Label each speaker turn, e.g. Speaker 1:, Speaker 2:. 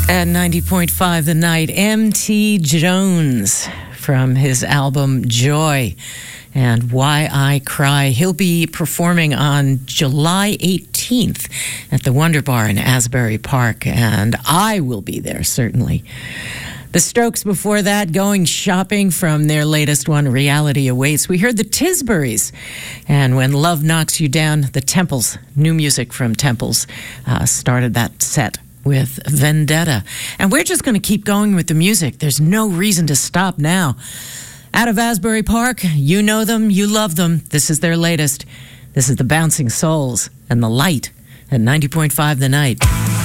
Speaker 1: At 90.5 The Night, M.T. Jones from his album Joy and Why I Cry. He'll be performing on July 18th at the Wonder Bar in Asbury Park, and I will be there, certainly. The Strokes before that, Going Shopping from their latest one, Reality Awaits. We heard the Tisburys, and When Love Knocks You Down, the Temples, new music from Temples, started that set with Vendetta. And we're just going to keep going with the music. There's no reason to stop now. Out of Asbury Park, you know them, you love them. This is their latest. This is the Bouncing Souls and The Light at 90.5 The Night.